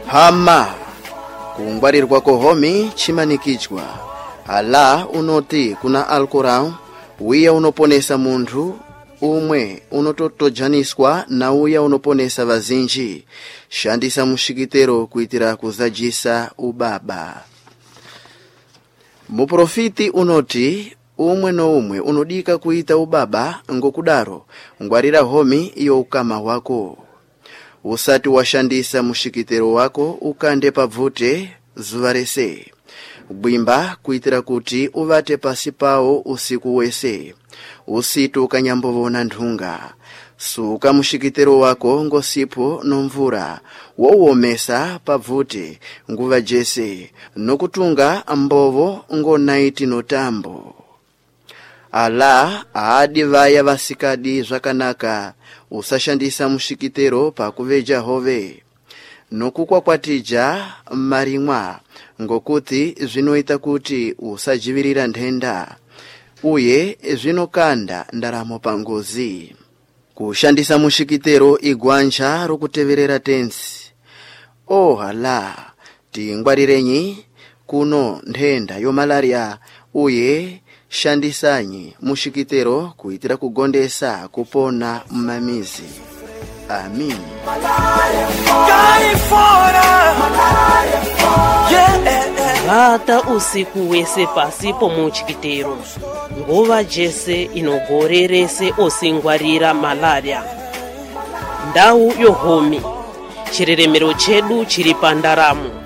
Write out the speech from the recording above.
hama kungwarirwa kohomi chimanikichwa ala unoti kuna Alcorão uya unoponesa munthu umwe unototojaniswa na uya unoponesa vazinji. Shandisa mushikitero kuitira kuzajisa ubaba. Muprofiti unoti umwe no umwe unodika kuita ubaba ngokudaro ngwarira homi iyo ukama wako. Usati washandisa mushikitero wako ukande pavute zuvarese. Bwimba kuitira kuti uvate pasi pao usiku wese. Usitu kanyambovona nthunga. Suka mushikitero wako ngosipo nomvura. Wowomesa pavute nguva jese. Nokutunga mbovo ngonaiti notambo. Ala aadi vaya vasikadi zvakanaka. Usashandisa mushikitero pa kuveja hove. Nokukwa kwatija marimwa. Ngokuti zvinoita kuti usajivirira ndenda. Uye zvinokanda ndaramo pangozi. Kushandisa mushikitero igwanja rokuteverera tensi. Hala, tingwarirenyi kuno ndenda yo malaria. Uye shandisanyi mushikitero kuitira kugondesa kupona mmamizi. Amin. Vata usiku wese pasipo muchikitero. Nguva jese inogorerese osingwarira malaria. Ndau yohomi. Chireremero chedu chiri pandaramo.